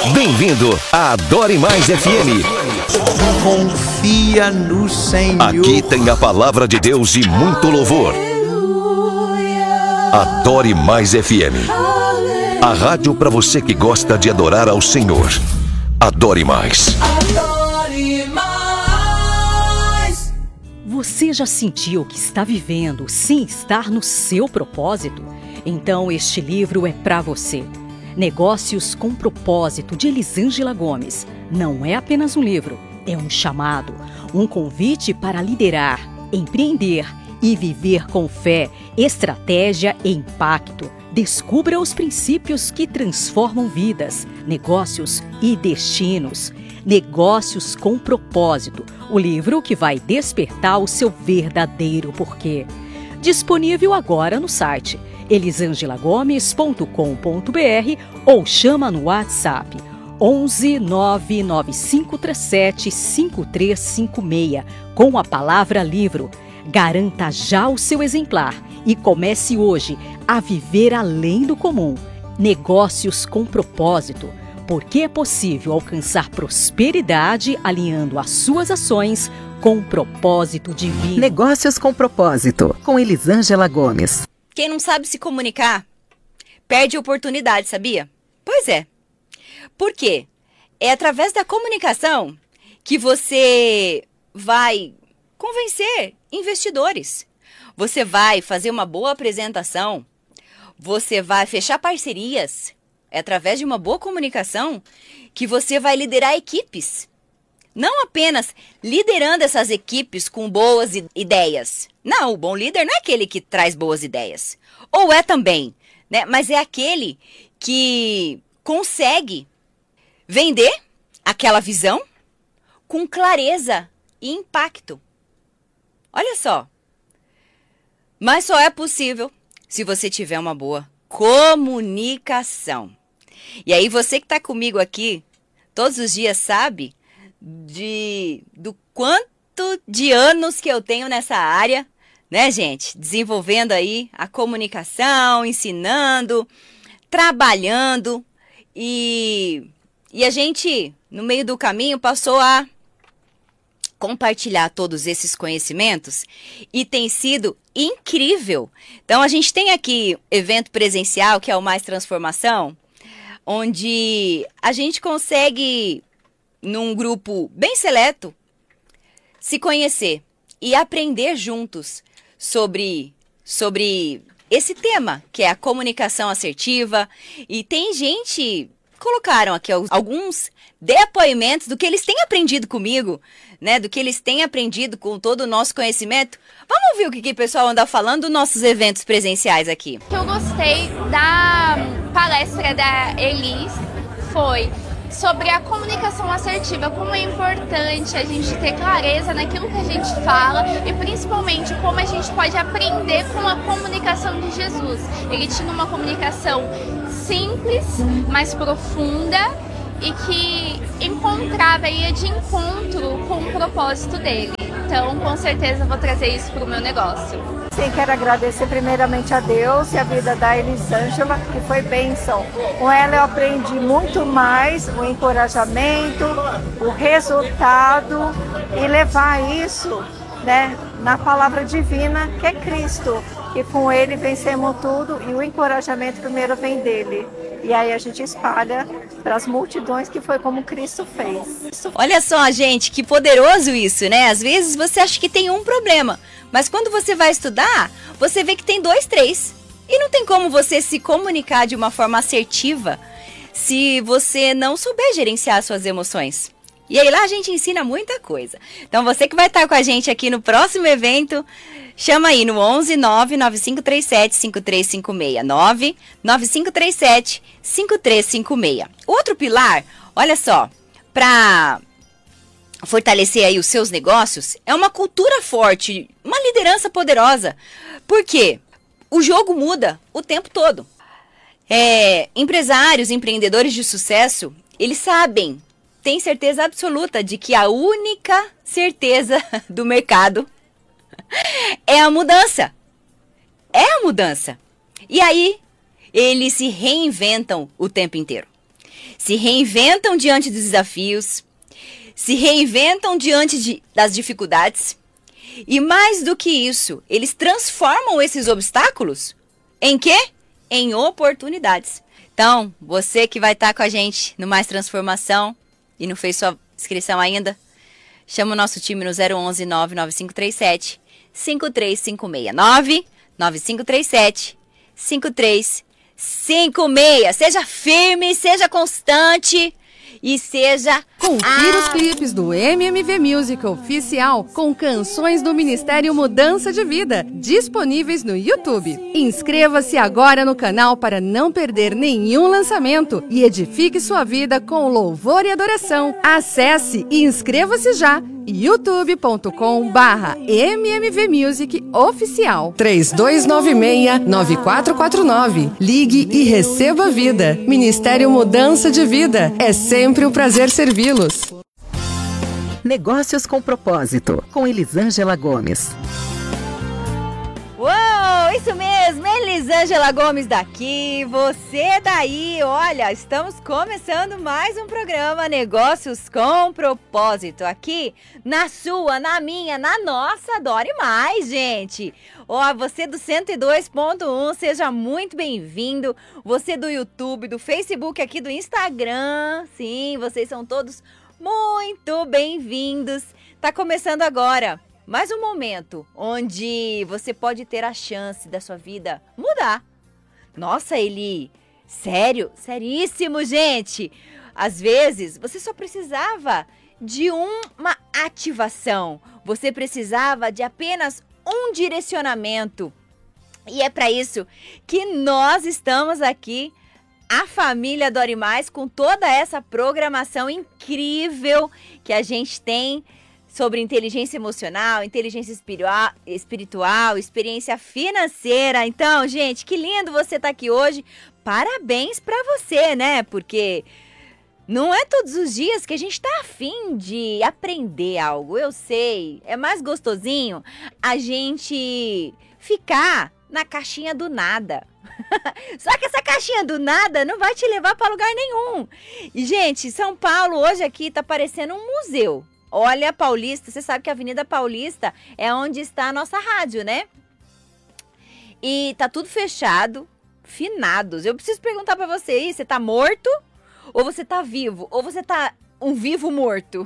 Bem-vindo à Adore Mais FM. Confia no Senhor. Aqui tem a palavra de Deus e muito louvor. Adore Mais FM. A rádio para você que gosta de adorar ao Senhor. Adore Mais. Adore mais. Você já sentiu que está vivendo sem estar no seu propósito? Então este livro é para você. Negócios com Propósito, de Elisângela Gomes. Não é apenas um livro, é um chamado, um convite para liderar, empreender e viver com fé, estratégia e impacto. Descubra os princípios que transformam vidas, negócios e destinos. Negócios com Propósito, o livro que vai despertar o seu verdadeiro porquê. Disponível agora no site elisangelagomes.com.br ou chama no WhatsApp 11 99537 5356 com a palavra livro. Garanta já o seu exemplar e comece hoje a viver além do comum. Negócios com Propósito, porque é possível alcançar prosperidade alinhando as suas ações com o propósito divino. Negócios com Propósito, com Elisângela Gomes. Quem não sabe se comunicar, perde oportunidade, sabia? Pois é. Por quê? É através da comunicação que você vai convencer investidores. Você vai fazer uma boa apresentação. Você vai fechar parcerias. É através de uma boa comunicação que você vai liderar equipes. Não apenas liderando essas equipes com boas ideias. Não, o bom líder não é aquele que traz boas ideias. Ou é também, né? Mas é aquele que consegue vender aquela visão com clareza e impacto. Olha só. Mas só é possível se você tiver uma boa comunicação. E aí você que está comigo aqui todos os dias sabe do quanto de anos que eu tenho nessa área, né, gente? Desenvolvendo aí a comunicação, ensinando, trabalhando e a gente, no meio do caminho, passou a compartilhar todos esses conhecimentos e tem sido incrível. Então, a gente tem aqui evento presencial, que é o Mais Transformação, onde a gente consegue, num grupo bem seleto, se conhecer e aprender juntos sobre esse tema, que é a comunicação assertiva. E tem gente, colocaram aqui alguns depoimentos do que eles têm aprendido comigo, né? Do que eles têm aprendido com todo o nosso conhecimento. Vamos ouvir o que o pessoal anda falando dos nossos eventos presenciais aqui. O que eu gostei da palestra da Elis foi sobre a comunicação assertiva, como é importante a gente ter clareza naquilo que a gente fala e principalmente como a gente pode aprender com a comunicação de Jesus. Ele tinha uma comunicação simples, mas profunda e que encontrava, ia de encontro com o propósito dele. Então, com certeza, vou trazer isso para o meu negócio. Sim, quero agradecer primeiramente a Deus e a vida da Elisângela, que foi bênção. Com ela eu aprendi muito mais, o encorajamento, o resultado e levar isso, né, na palavra divina, que é Cristo. E com ele vencemos tudo e o encorajamento primeiro vem dele. E aí a gente espalha para as multidões, que foi como Cristo fez. Olha só, gente, que poderoso isso, né? Às vezes você acha que tem um problema, mas quando você vai estudar, você vê que tem 2, 3. E não tem como você se comunicar de uma forma assertiva se você não souber gerenciar suas emoções. E aí lá a gente ensina muita coisa. Então você que vai estar com a gente aqui no próximo evento, chama aí no 11 99537 5356. 99537 5356. Outro pilar, olha só, para fortalecer aí os seus negócios, é uma cultura forte, uma liderança poderosa. Por quê? O jogo muda o tempo todo. Empresários, empreendedores de sucesso, eles sabem, têm certeza absoluta de que a única certeza do mercado é a mudança. É a mudança. E aí, eles se reinventam o tempo inteiro. se reinventam diante dos desafios, se reinventam diante das dificuldades. E mais do que isso, eles transformam esses obstáculos em quê? Em oportunidades. Então, você que vai estar com a gente no Mais Transformação e não fez sua inscrição ainda, chama o nosso time no 011 99537 5356 99537 5356. Seja firme, seja constante e seja... Confira os clipes do MMV Music Oficial com canções do Ministério Mudança de Vida, disponíveis no YouTube. Inscreva-se agora no canal para não perder nenhum lançamento e edifique sua vida com louvor e adoração. Acesse e inscreva-se já, youtube.com/MMV Music Oficial. 3296-9449. Ligue e receba vida. Ministério Mudança de Vida. É sempre um prazer servi-los. Negócios com Propósito, com Elisângela Gomes. Uou, isso mesmo, Elisângela Gomes daqui, você daí, olha, estamos começando mais um programa Negócios com Propósito, aqui na sua, na minha, na nossa Adore Mais, gente. Ó, você do 102.1, seja muito bem-vindo, você do YouTube, do Facebook, aqui do Instagram, sim, vocês são todos muito bem-vindos. Tá começando agora mais um momento onde você pode ter a chance da sua vida mudar. Nossa, Eli, sério? Seríssimo, gente! Às vezes, você só precisava de uma ativação. Você precisava de apenas um direcionamento. E é para isso que nós estamos aqui, a família Adore Mais, com toda essa programação incrível que a gente tem sobre inteligência emocional, inteligência espiritual, experiência financeira. Então, gente, que lindo você estar aqui hoje. Parabéns para você, né? Porque não é todos os dias que a gente tá afim de aprender algo. Eu sei, é mais gostosinho a gente ficar na caixinha do nada. Só que essa caixinha do nada não vai te levar para lugar nenhum. E, gente, São Paulo hoje aqui tá parecendo um museu. Olha, Paulista, você sabe que a Avenida Paulista é onde está a nossa rádio, né? E tá tudo fechado, finados. Eu preciso perguntar pra você aí, você tá morto? Ou você tá vivo? Ou você tá um vivo morto?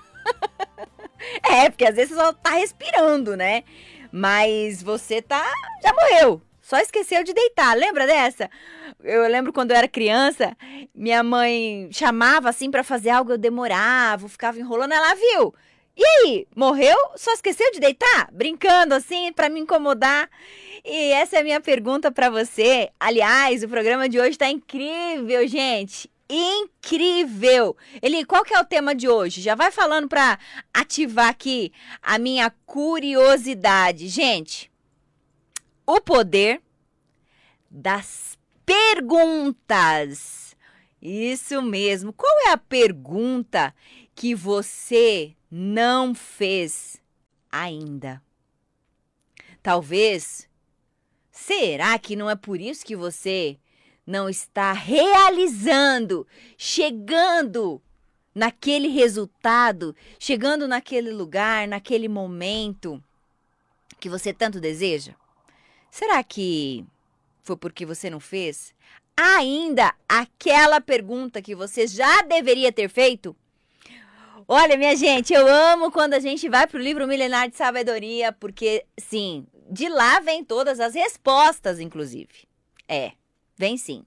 É, porque às vezes você só tá respirando, né? Mas você já morreu. Só esqueceu de deitar, lembra dessa? Eu lembro quando eu era criança, minha mãe chamava assim pra fazer algo, eu demorava, ficava enrolando, ela viu. E aí, morreu? Só esqueceu de deitar? Brincando assim, pra me incomodar. E essa é a minha pergunta pra você. Aliás, o programa de hoje tá incrível, gente. Incrível! Eli, qual que é o tema de hoje? Já vai falando pra ativar aqui a minha curiosidade. Gente, o poder das perguntas. Isso mesmo. Qual é a pergunta que você não fez ainda? Talvez. Será que não é por isso que você não está realizando, chegando naquele resultado, chegando naquele lugar, naquele momento que você tanto deseja? Será que foi porque você não fez ainda aquela pergunta que você já deveria ter feito? Olha, minha gente, eu amo quando a gente vai para o livro Milenar de Sabedoria, porque, sim, de lá vem todas as respostas, inclusive. Vem sim.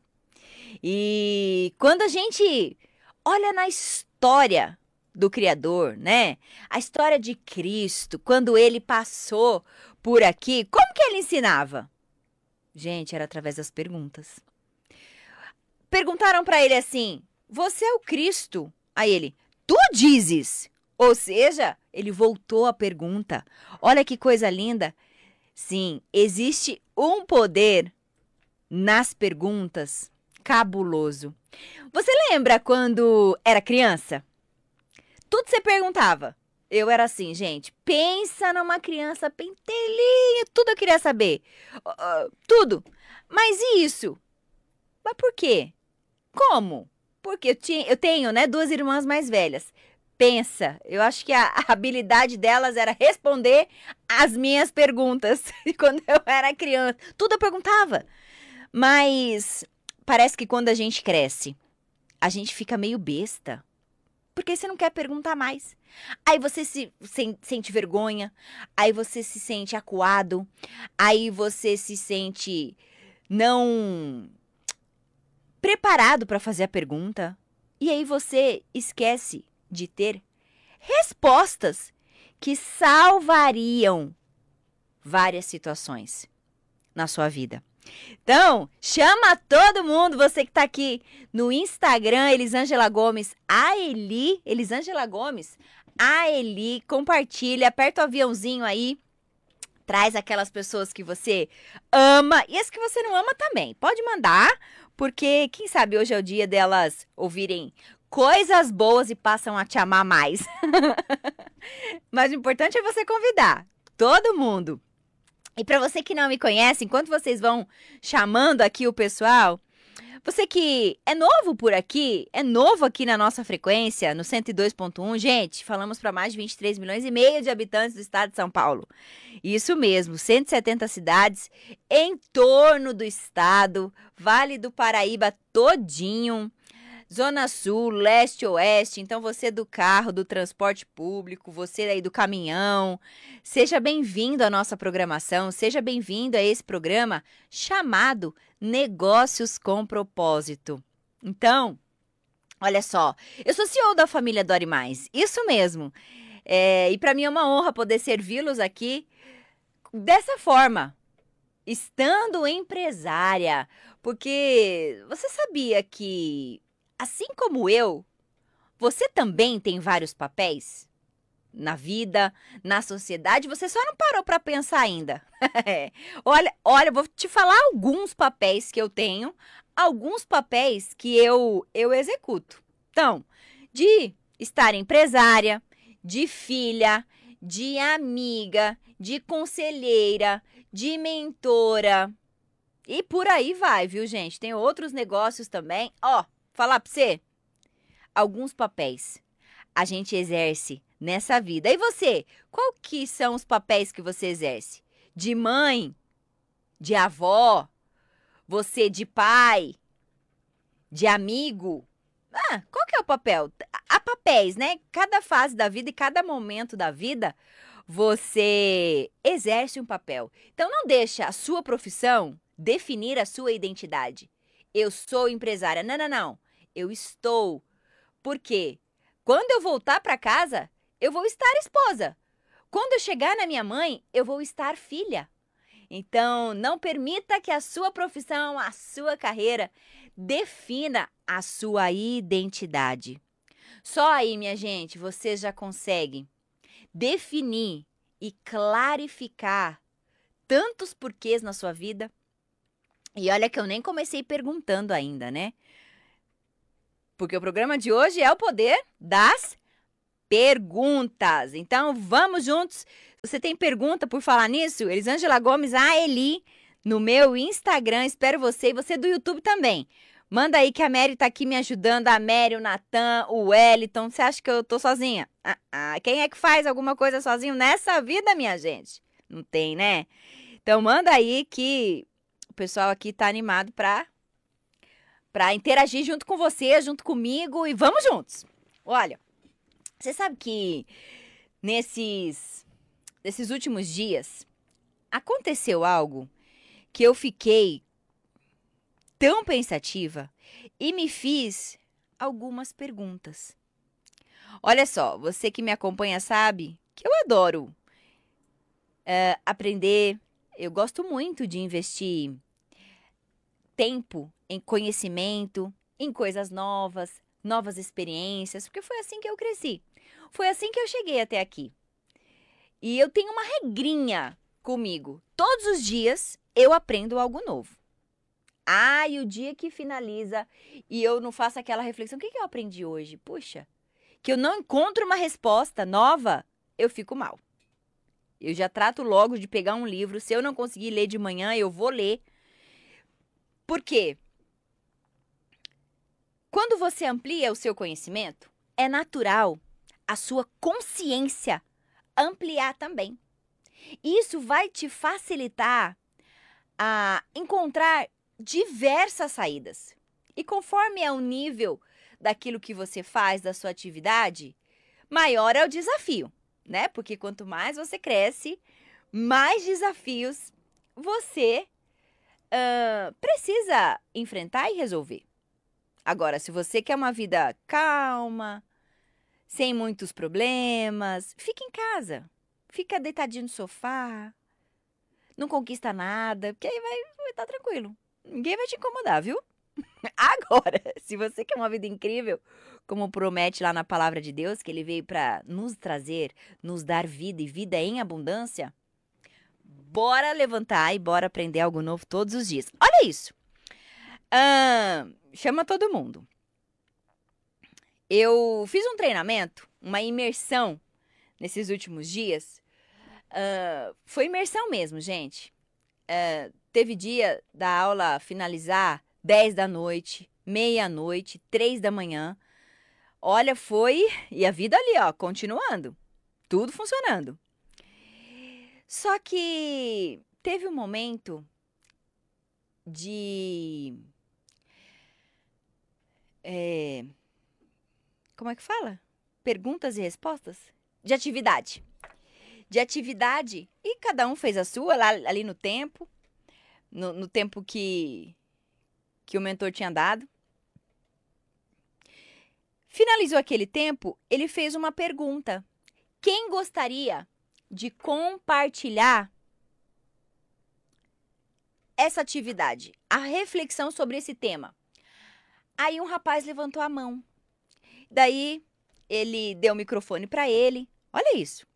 E quando a gente olha na história do Criador, né? A história de Cristo, quando ele passou por aqui, como que ele ensinava? Gente, era através das perguntas. Perguntaram para ele assim: você é o Cristo? Aí ele: tu dizes. Ou seja, ele voltou a pergunta. Olha que coisa linda. Sim, existe um poder nas perguntas cabuloso. Você lembra quando era criança? Tudo você perguntava. Eu era assim, gente. Pensa numa criança pentelinha. Tudo eu queria saber. Tudo. Mas e isso? Mas por quê? Como? Por porque eu tenho, né, 2 irmãs mais velhas. Pensa, eu acho que a habilidade delas era responder as minhas perguntas. Quando eu era criança, tudo eu perguntava. Mas parece que quando a gente cresce, a gente fica meio besta. Porque você não quer perguntar mais. Aí você sente vergonha, aí você se sente acuado, aí você se sente não preparado para fazer a pergunta. E aí você esquece de ter respostas que salvariam várias situações na sua vida. Então, chama todo mundo, você que tá aqui no Instagram, Elisângela Gomes, a Eli, compartilha, aperta o aviãozinho aí, traz aquelas pessoas que você ama e as que você não ama também, pode mandar, porque quem sabe hoje é o dia delas ouvirem coisas boas e passam a te amar mais. Mas o importante é você convidar todo mundo. E para você que não me conhece, enquanto vocês vão chamando aqui o pessoal, você que é novo por aqui, é novo aqui na nossa frequência, no 102.1, gente, falamos para mais de 23 milhões e meio de habitantes do estado de São Paulo. Isso mesmo, 170 cidades em torno do estado, Vale do Paraíba todinho, Zona Sul, Leste, Oeste, então você do carro, do transporte público, você aí do caminhão, seja bem-vindo à nossa programação, seja bem-vindo a esse programa chamado Negócios com Propósito. Então, olha só, eu sou CEO da família Dore Mais, isso mesmo, e para mim é uma honra poder servi-los aqui dessa forma, estando empresária, porque você sabia que assim como eu, você também tem vários papéis na vida, na sociedade, você só não parou para pensar ainda. Olha, vou te falar alguns papéis que eu tenho, alguns papéis que eu executo. Então, de estar empresária, de filha, de amiga, de conselheira, de mentora e por aí vai, viu, gente? Tem outros negócios também, falar pra você, alguns papéis a gente exerce nessa vida. E você, qual que são os papéis que você exerce? De mãe, de avó, você de pai, de amigo? Qual que é o papel? Há papéis, né? Cada fase da vida e cada momento da vida, você exerce um papel. Então não deixa a sua profissão definir a sua identidade. Eu sou empresária. Não. Eu estou. Por quê? Quando eu voltar para casa, eu vou estar esposa. Quando eu chegar na minha mãe, eu vou estar filha. Então, não permita que a sua profissão, a sua carreira, defina a sua identidade. Só aí, minha gente, você já consegue definir e clarificar tantos porquês na sua vida. E olha que eu nem comecei perguntando ainda, né? Porque o programa de hoje é o poder das perguntas. Então, vamos juntos. Você tem pergunta por falar nisso? Elisângela Gomes, a Eli, no meu Instagram. Espero você e você do YouTube também. Manda aí que a Mary tá aqui me ajudando. A Mary, o Natan, o Wellington. Você acha que eu tô sozinha? Quem é que faz alguma coisa sozinho nessa vida, minha gente? Não tem, né? Então, manda aí que o pessoal aqui tá animado para interagir junto com você, junto comigo e vamos juntos. Olha, você sabe que nesses últimos dias aconteceu algo que eu fiquei tão pensativa e me fiz algumas perguntas. Olha só, você que me acompanha sabe que eu adoro aprender, eu gosto muito de investir tempo em conhecimento, em coisas novas, novas experiências, porque foi assim que eu cresci. Foi assim que eu cheguei até aqui. E eu tenho uma regrinha comigo. Todos os dias eu aprendo algo novo. E o dia que finaliza e eu não faço aquela reflexão, o que eu aprendi hoje? Puxa, que eu não encontro uma resposta nova, eu fico mal. Eu já trato logo de pegar um livro. Se eu não conseguir ler de manhã, eu vou ler. Por quê? Quando você amplia o seu conhecimento, é natural a sua consciência ampliar também. Isso vai te facilitar a encontrar diversas saídas. E conforme é o nível daquilo que você faz, da sua atividade, maior é o desafio, né? Porque quanto mais você cresce, mais desafios você precisa enfrentar e resolver. Agora, se você quer uma vida calma, sem muitos problemas, fica em casa. Fica deitadinho no sofá, não conquista nada, porque aí vai estar tranquilo. Ninguém vai te incomodar, viu? Agora, se você quer uma vida incrível, como promete lá na palavra de Deus, que ele veio para nos trazer, nos dar vida e vida em abundância, bora levantar e bora aprender algo novo todos os dias. Olha isso. Chama todo mundo. Eu fiz um treinamento, uma imersão nesses últimos dias. Foi imersão mesmo, gente. Teve dia da aula finalizar 10 da noite, meia-noite, 3 da manhã. Olha, foi... E a vida ali, ó, continuando. Tudo funcionando. Só que teve um momento de... como é que fala? Perguntas e respostas? De atividade. E cada um fez a sua lá, ali no tempo. No tempo que o mentor tinha dado. Finalizou aquele tempo, ele fez uma pergunta. Quem gostaria de compartilhar essa atividade? A reflexão sobre esse tema. Aí um rapaz levantou a mão. Daí ele deu o microfone para ele. Olha isso.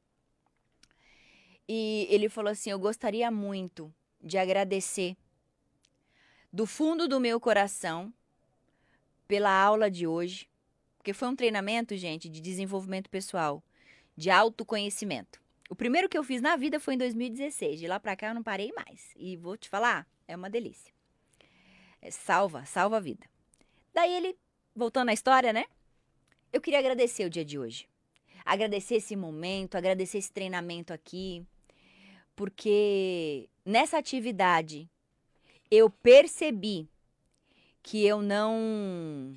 E ele falou assim: eu gostaria muito de agradecer do fundo do meu coração pela aula de hoje, porque foi um treinamento, gente, de desenvolvimento pessoal, de autoconhecimento. O primeiro que eu fiz na vida foi em 2016. De lá pra cá eu não parei mais. E vou te falar, é uma delícia. Salva a vida. Daí ele, voltando à história, né? Eu queria agradecer o dia de hoje. Agradecer esse momento, agradecer esse treinamento aqui. Porque nessa atividade eu percebi que eu não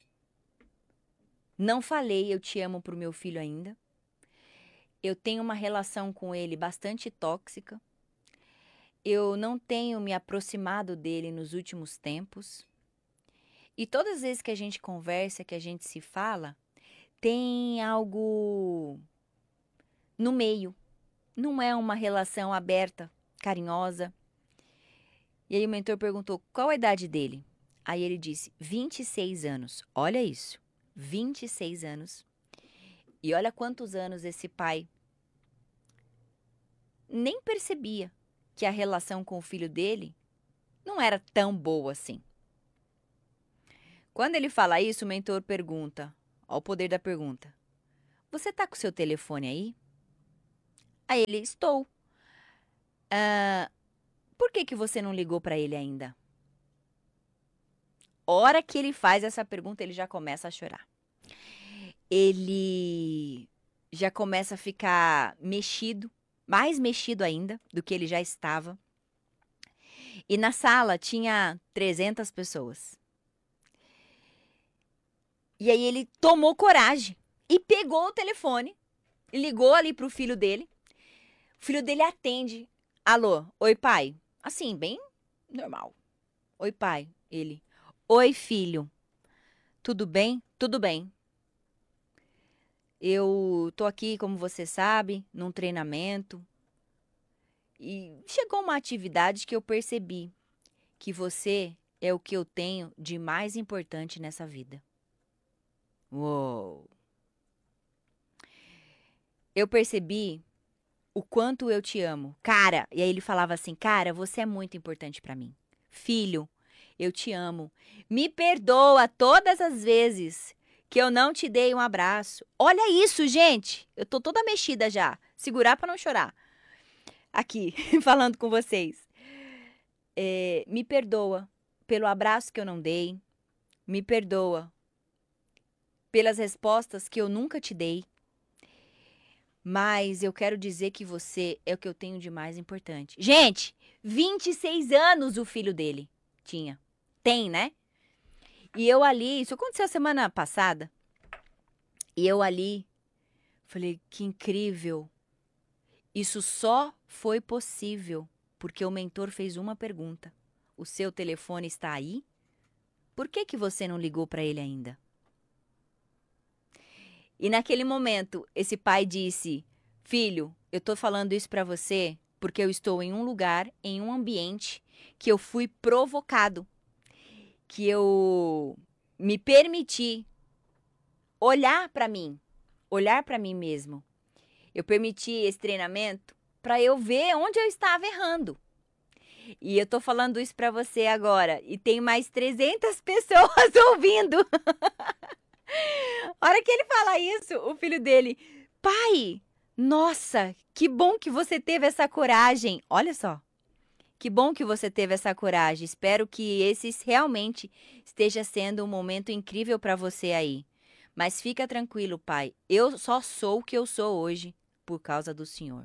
falei eu te amo pro meu filho ainda. Eu tenho uma relação com ele bastante tóxica. Eu não tenho me aproximado dele nos últimos tempos. E todas as vezes que a gente conversa, que a gente se fala, tem algo no meio. Não é uma relação aberta, carinhosa. E aí o mentor perguntou qual a idade dele. Aí ele disse 26 anos. Olha isso, 26 anos. E olha quantos anos esse pai nem percebia que a relação com o filho dele não era tão boa assim. Quando ele fala isso, o mentor pergunta, ó o poder da pergunta: você tá com o seu telefone aí? Aí ele: estou. Por que você não ligou para ele ainda? Hora que ele faz essa pergunta, ele já começa a chorar. Ele já começa a ficar mexido, mais mexido ainda do que ele já estava. E na sala tinha 300 pessoas. E aí ele tomou coragem e pegou o telefone e ligou ali pro filho dele. O filho dele atende. Alô, oi pai. Assim, bem normal. Oi pai. Ele: oi filho. Tudo bem? Tudo bem. Eu tô aqui, como você sabe, num treinamento. E chegou uma atividade que eu percebi que você é o que eu tenho de mais importante nessa vida. Uou! Eu percebi o quanto eu te amo. Cara, e aí ele falava assim: cara, você é muito importante pra mim. Filho, eu te amo. Me perdoa todas as vezes que eu não te dei um abraço. Olha isso, gente. Eu tô toda mexida já. Segurar pra não chorar. Aqui, falando com vocês. Me perdoa pelo abraço que eu não dei. Me perdoa pelas respostas que eu nunca te dei. Mas eu quero dizer que você é o que eu tenho de mais importante. Gente, 26 anos o filho dele tinha. Tem, né? E eu ali, isso aconteceu semana passada. E eu ali falei, que incrível. Isso só foi possível porque o mentor fez uma pergunta. O seu telefone está aí? Por que você não ligou para ele ainda? E naquele momento, esse pai disse, filho, eu estou falando isso para você porque eu estou em um lugar, em um ambiente que eu fui provocado, que eu me permiti olhar para mim mesmo. Eu permiti esse treinamento para eu ver onde eu estava errando. E eu tô falando isso para você agora. E tem mais 300 pessoas ouvindo. A hora que ele fala isso, o filho dele, pai, nossa, que bom que você teve essa coragem. Olha só, que bom que você teve essa coragem. Espero que esse realmente esteja sendo um momento incrível para você aí. Mas fica tranquilo, pai, eu só sou o que eu sou hoje por causa do Senhor.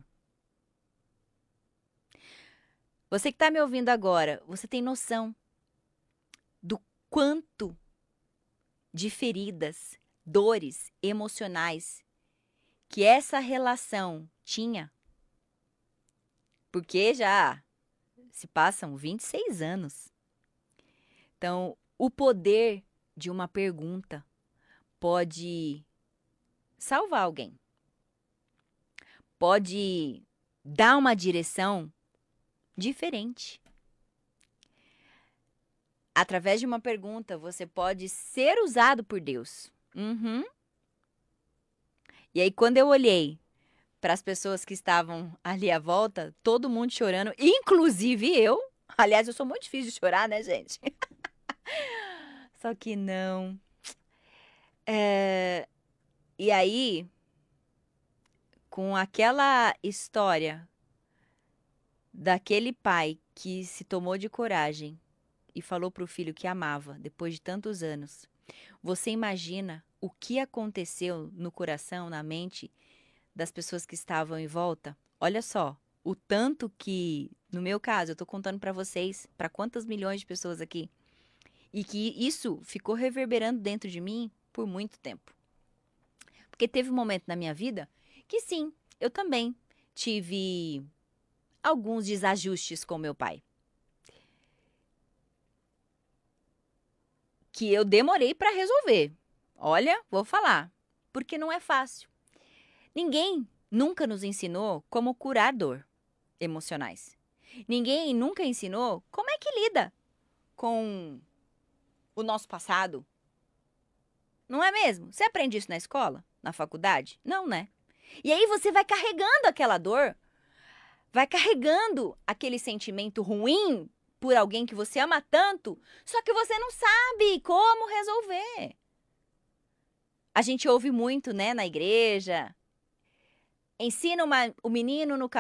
Você que está me ouvindo agora, você tem noção do quanto de feridas, dores emocionais que essa relação tinha? Porque já se passam 26 anos. Então, o poder de uma pergunta pode salvar alguém. Pode dar uma direção diferente. Através de uma pergunta, você pode ser usado por Deus. E aí, quando eu olhei para as pessoas que estavam ali à volta, todo mundo chorando, inclusive eu. Aliás, eu sou muito difícil de chorar, né, gente? Só que não. E aí, com aquela história daquele pai que se tomou de coragem e falou para o filho que amava depois de tantos anos, você imagina o que aconteceu no coração, na mente das pessoas que estavam em volta? Olha só, o tanto que, no meu caso, eu estou contando para vocês, para quantas milhões de pessoas aqui, e que isso ficou reverberando dentro de mim por muito tempo. Porque teve um momento na minha vida que sim, eu também tive alguns desajustes com meu pai. Que eu demorei para resolver. Olha, vou falar, porque não é fácil. Ninguém nunca nos ensinou como curar dor emocionais. Ninguém nunca ensinou como é que lida com o nosso passado. Não é mesmo? Você aprende isso na escola? Na faculdade? Não, né? E aí você vai carregando aquela dor, vai carregando aquele sentimento ruim por alguém que você ama tanto, só que você não sabe como resolver. A gente ouve muito, né, na igreja. Ensina o menino no